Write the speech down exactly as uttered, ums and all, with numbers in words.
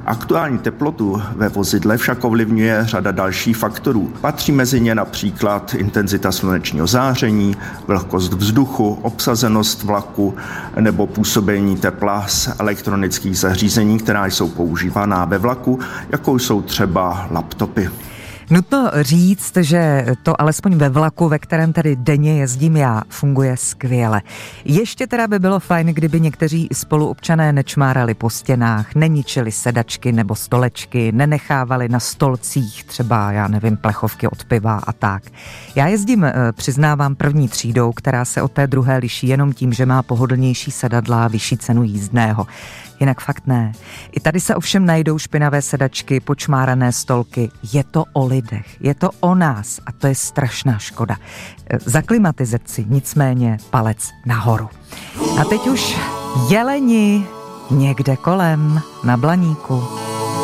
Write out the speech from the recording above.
Aktuální teplotu ve vozidle však ovlivňuje řada dalších faktorů. Patří mezi ně například intenzita slunečního záření, vlhkost vzduchu, obsazenost vlaku nebo působení tepla z elektronických zařízení, která jsou používaná ve vlaku, jako jsou třeba laptopy. Nutno říct, že to alespoň ve vlaku, ve kterém tedy denně jezdím já, funguje skvěle. Ještě teda by bylo fajn, kdyby někteří spoluobčané nečmárali po stěnách, neničili sedačky nebo stolečky, nenechávali na stolcích třeba, já nevím, plechovky od piva a tak. Já jezdím, přiznávám, první třídou, která se od té druhé liší jenom tím, že má pohodlnější sedadla a vyšší cenu jízdného. Jinak fakt ne. I tady se ovšem najdou špinavé sedačky, počmárané stolky. Je to o lidech, je to o nás a to je strašná škoda. Za klimatizaci nicméně palec nahoru. A teď už jeleni někde kolem na Blaníku.